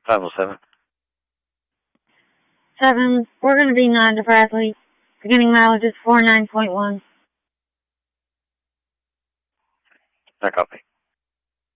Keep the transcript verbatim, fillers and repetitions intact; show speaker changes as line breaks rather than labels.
five oh seven.
Seven, we're going to be nine to Bradley. Beginning mileage is four nine point one.
I copy.